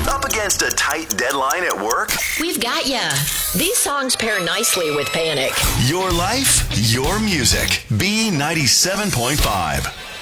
Up against a tight deadline at work? We've got ya. These songs pair nicely with Panic. Your life, your music. B97.5.